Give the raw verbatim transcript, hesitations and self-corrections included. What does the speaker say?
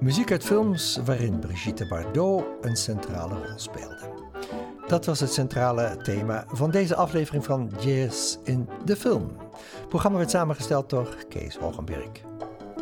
Muziek uit films waarin Brigitte Bardot een centrale rol speelde. Dat was het centrale thema van deze aflevering van Jazz in de Film. Het programma werd samengesteld door Kees Hogenberg.